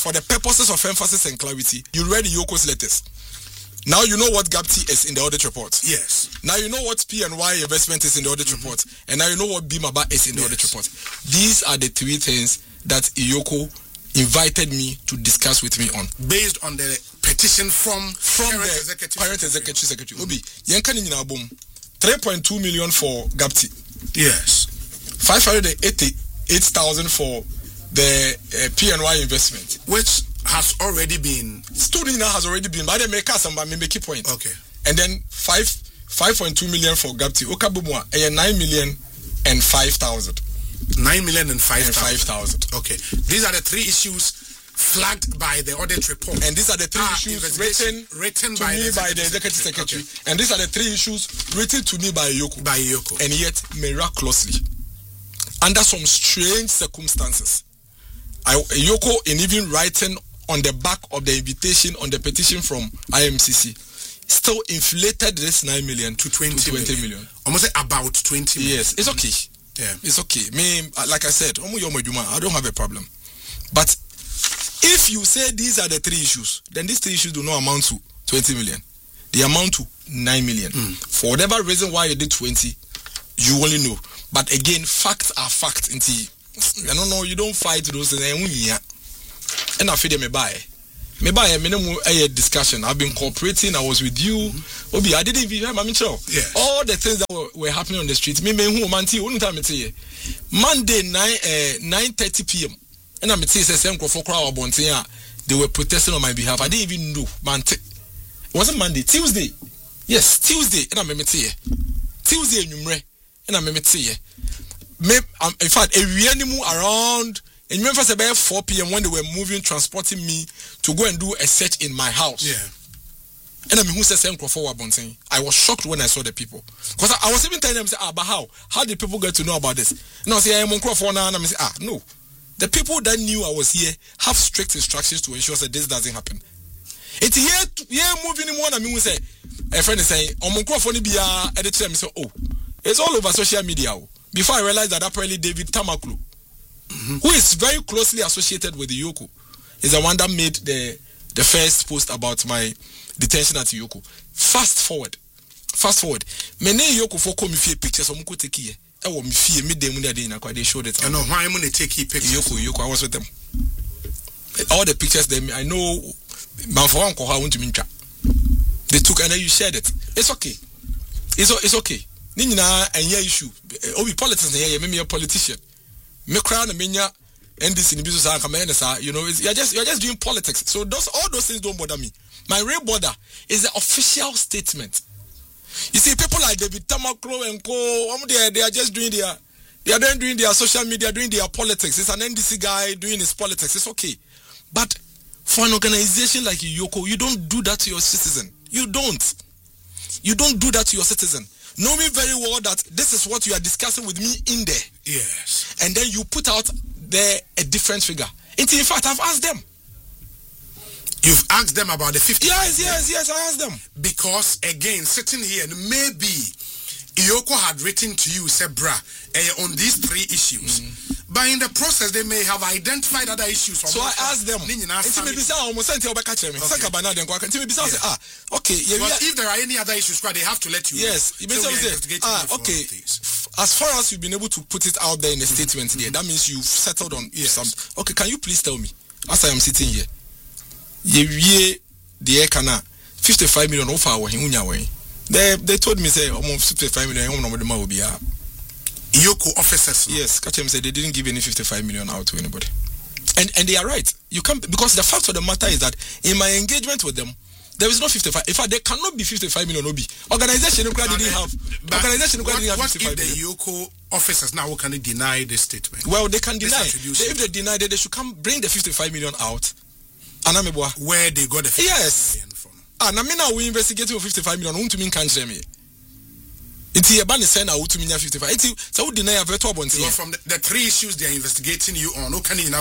for the purposes of emphasis and clarity, you read Yoko's letters. Now you know what GAPT is in the audit report. Yes. Now you know what PNY investment is in the audit report. And now you know what BMABA is in the audit report. These are the three things that Yoko invited me to discuss with me on. Based on the petition from the parent executive secretary. Obi, Yankani Nabum, 3.2 million for GAPT. Yes. 588,000 for the PNY investment. Which has already been. Student has already been, but they make us and make a point. Okay. And then 5.2 million for GAPT. Okabumwa, 9,005,000. 9,005,000. Okay. These are the three issues flagged by the audit report. And these are the three issues written to me by the executive secretary. Okay. And these are the three issues written to me by Yoko. And yet, miraculously, under some strange circumstances, Yoko, in even writing on the back of the invitation on the petition from IMCC, still inflated this 9 million to 20 million. Almost about 20 million. Yes, it's okay. Yeah. It's okay. Me, like I said, I don't have a problem. But if you say these are the three issues, then these three issues do not amount to 20 million. They amount to 9 million. For whatever reason why you did 20, you only know. But again, facts are facts. I don't know, you don't fight those things. And I feel me buy a minimum discussion. I've been cooperating. I was with you. Obi, I didn't even hear my show. Yes. All the things that were happening on the street. Monday 9:30 p.m. And I'm saying they were protesting on my behalf. I didn't even know. It wasn't Monday, Tuesday. Yes, Tuesday. And I'm Tuesday and I'm in fact, around. And you remember about 4 p.m. when they were transporting me to go and do a search in my house. Yeah. And I mean, who said I was shocked when I saw the people. Because I was even telling them, but how? How did people get to know about this? And I say, I'm on Crawford now. And I'm saying, no. The people that knew I was here have strict instructions to ensure that this doesn't happen. It's here moving in one. I mean, we say, a friend is saying, I'm on Crawford, it's all over social media. Before I realized that apparently David Tamaklu, who is very closely associated with the Yoko, is the one that made the first post about my detention at Yoko. Fast forward. Many Yoko for come if pictures of Muko take here. I want me fear midday when they showed it. I know why I'm gonna take pictures. Yoko, I was with them. All the pictures I know they took and then you shared it. It's okay. It's okay. Nina and yeah issue. Obi politics me a politician. Me crown a minya NDC in business you know, you're just doing politics. So all those things don't bother me. My real bother is the official statement. You see, people like David Tamaklo and Co. They are just doing their social media, doing their politics. It's an NDC guy doing his politics. It's okay. But for an organization like Yoko, you don't do that to your citizen. You don't do that to your citizen. Knowing very well that this is what you are discussing with me in there. Yes. And then you put out there a different figure. In fact, I've asked them. You've asked them about the 50? Yes, I asked them. Because, again, sitting here, maybe Yoko had written to you, Sebra, on these three issues. But in the process, they may have identified other issues. So I asked them. Okay. But if there are any other issues, they have to let you know. Yes. Okay. As far as you've been able to put it out there in a statement there, that means you've settled on some. Okay, can you please tell me, as I am sitting here, the 55 million offer they told me say almost 55 million will be Yoko officers. Yes, Kachem said they didn't give any 55 million out to anybody. And they are right. You can't, because the fact of the matter is that in my engagement with them, there is no 55. In fact, there cannot be 55 million obi. Organization didn't have 55 million. What if the Yoko officers now can deny this statement? Well, they can deny. If they deny that, they should come bring the 55 million out. Where they got the 55 million from. Now we investigating 55 million. Won't mean can't me. It's a ban saying I would to 55. So deny a virtual bond. From the 3 issues they are investigating you on,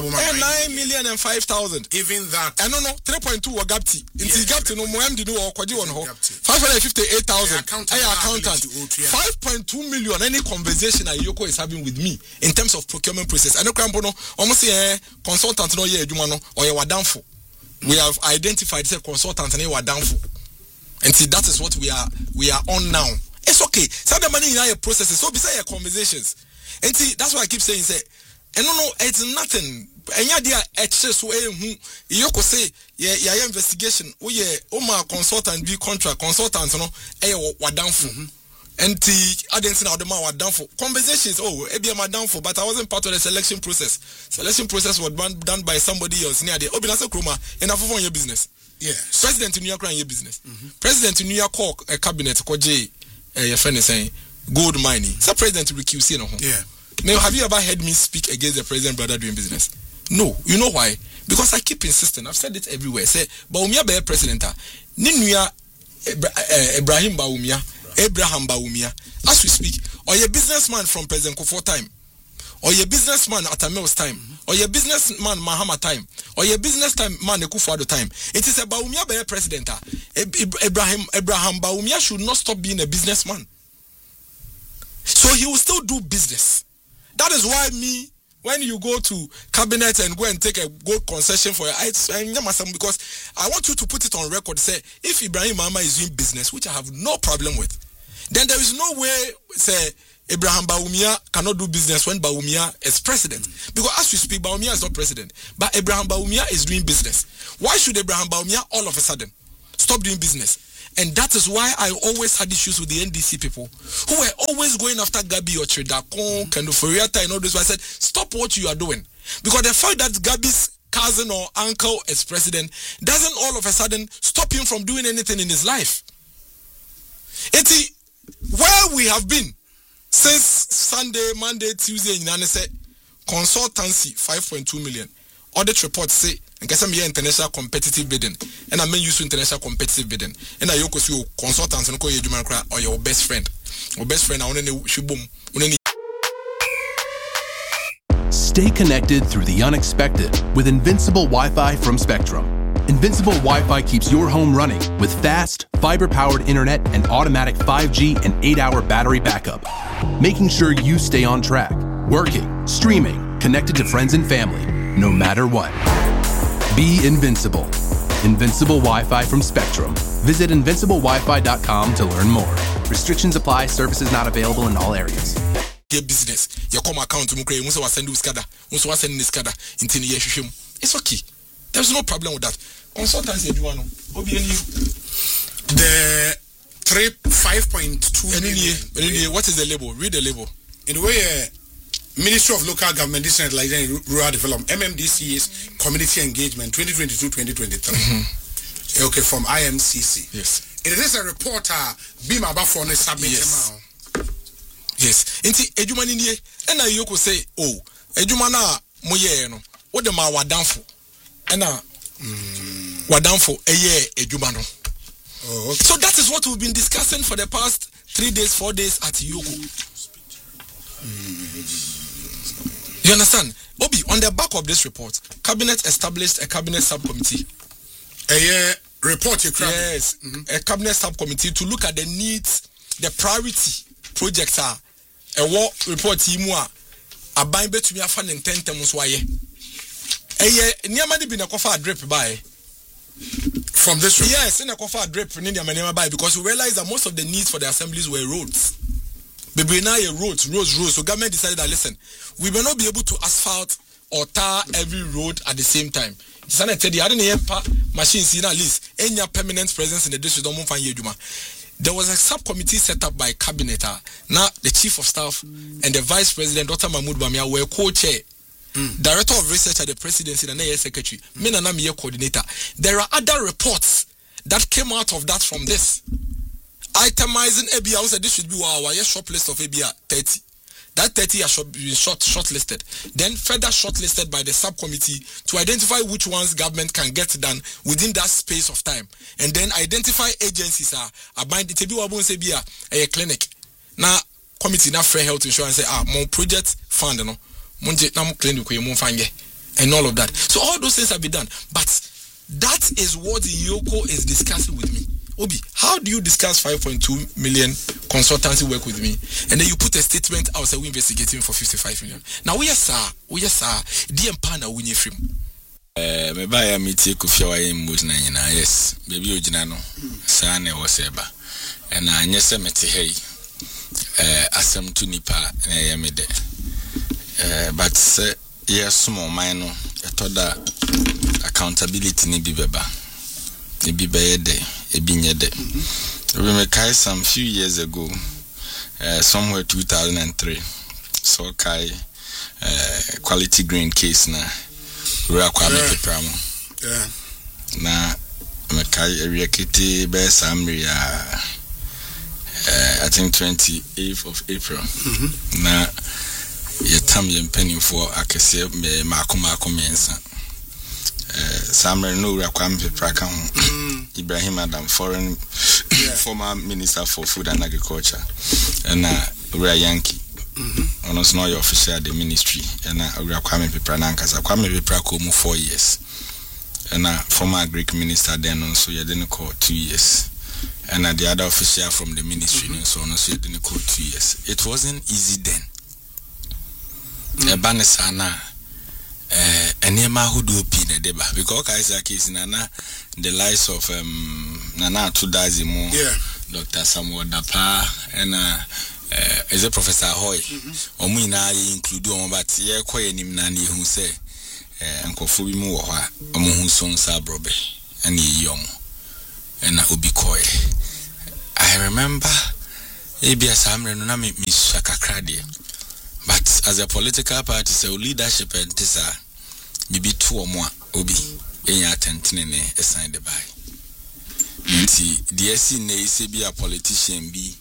9,005,000. Even that. I don't know, 3.2 or Gapti. It's Gapti no more do or Kwaji on ho. 558,000. Accountant. 5.2 million. Any conversation Yoko is having with me in terms of procurement process. I know Crampono almost a consultant no ye Jumano or you are down for. We have identified the consultant and you are down for. And see that is what we are on now. It's okay. Some of the money in our processes. So beside your conversations. And see, that's why I keep saying, say, and no, it's nothing. And yeah, they are excess way you could say, yeah, investigation. Oh, yeah, my consultant, be contract consultants, no, what down for. And the audience now, the man were down for conversations. Oh, maybe I'm down for, but I wasn't part of the selection process. Selection process was done by somebody else near the Obinasa Kroma, and I've on your business. Yes. President in New York, your business. President in New York, a cabinet, your friend is saying gold mining. So president recuse no. Yeah. Now have you ever heard me speak against the president brother doing business? No. You know why? Because I keep insisting. I've said it everywhere. Say Bawumia be president. Ninuya Abraham Bawumia. As we speak, or your businessman from President Kufuor time, or your businessman at Amel's time, or your businessman Mahama time, or your businessman Kufuor time. It is a Bawumia be president. Abraham Bawumia should not stop being a businessman. So he will still do business. That is why when you go to cabinet and go and take a gold concession for your because I want you to put it on record, say, if Ibrahim Mahama is doing business, which I have no problem with, then there is no way, say, Abraham Bawumia cannot do business when Bawumia is president. Because as we speak, Bawumia is not president, but Abraham Bawumia is doing business. Why should Abraham Bawumia all of a sudden stop doing business? And that is why I always had issues with the NDC people who were always going after Gabi or Chedakon, Kendoforiata and all this. I said, stop what you are doing. Because the fact that Gabi's cousin or uncle is president doesn't all of a sudden stop him from doing anything in his life. It's where we have been since Sunday, Monday, Tuesday, and said consultancy 5.2 million. Audit reports say and get some international competitive bidding. And I mean use international competitive bidding. And I yoko see consultants and call you or your best friend. Or best friend I want to shubum. Stay connected through the unexpected with Invincible Wi-Fi from Spectrum. Invincible Wi-Fi keeps your home running with fast, fiber-powered internet and automatic 5G and 8-hour battery backup, making sure you stay on track, working, streaming, connected to friends and family, no matter what. Be invincible. Invincible Wi-Fi from Spectrum. Visit invinciblewifi.com to learn more. Restrictions apply. Services not available in all areas. Business. Your com account to Mukre, Musa was sending Skada, Musa was sending Skada into the Yeshim. It's okay. There's no problem with that. Consultancy, you know, the 5.2 million. What is the label? Read the label. In the way, Ministry of Local Government, Decentralization and Rural Development, MMDC's Community Engagement 2022-2023. Okay, from IMCC. Yes. It is a reporter, Bima Bafone submitted. Yes. Inti ejumani niye ena yoko say ejumana moye no what the ma wadanfo ena wadanfo eye ejumano. Oh, okay. So that is what we've been discussing for the past 3 days, 4 days at Yoko. You understand? Obi, on the back of this report, Cabinet established a cabinet subcommittee. Report you crap. Yes, a cabinet subcommittee to look at the needs, the priority projects are a war report timua a bind between a fan and 10 temus why nearly been a coffee drip by from this report. Yes, in a coffee drip in India by because we realized that most of the needs for the assemblies were roads. Baby now roads. So government decided that listen, we will not be able to asphalt or tar every road at the same time. Machines in at least any permanent presence in the district. There was a subcommittee set up by cabinet. Now the chief of staff and the vice president, Dr. Mahmoud Bamia, were co-chair, director of research at the presidency and the secretary. Me and I'm coordinator. There are other reports that came out of that from this. Itemizing ABIA, I said this should be our short list of ABIA 30. That 30 has been shortlisted. Then further shortlisted by the subcommittee to identify which ones government can get done within that space of time. And then identify agencies a clinic. na committee na free health insurance say more project fund no monje na mo clinic ko mo fanye and all of that. So all those things have been done, but that is what Yoko is discussing with me. Obi, how do you discuss 5.2 million consultancy work with me, and then you put a statement out say we investigating for 55 million? Now we are DM pana winnie film. Me buy a meeting Kofi Waye Mbuzna nyina, yes. Baby ojina no. Sa na wo seba. And I nyese mete hey. Asem to nipa na ye me de. But say yes small man no etoda accountability ni bi beba. Ni bi be de, e bi nye de. We me kai some few years ago, somewhere 2003. So kai quality green case na we are quite yeah. Na me kai area kiti be samria I think 28th of April. Na yetam yempeni for akese me makoma mensa. Samre no we are quite praka Ibrahim Adam foreign former minister for food and agriculture. And we are Yankee. Almost not your official the ministry, and we are Kwame Pepranankas. Kwame Peprako 4 years, and former Greek minister then also you didn't call 2 years, and the other official from the ministry so on also you didn't call 2 years. It wasn't easy then. Banesana, Enema who do pin a deba because Kaisa case Nana the lives of Nana Tudazimo, Dr. Samuel Dapa, and is a Professor Hoy. Omina include on but ye quay him nani who say, Uncle Fubi Moa, among son Sabrobe, and ye young, and I will be coy. I remember Abia Samre Nami Miss Shakakradi, but as a political party, so leadership and Tessa, maybe 2 or more, Obi, any attending a sign the by. The SC be a politician be.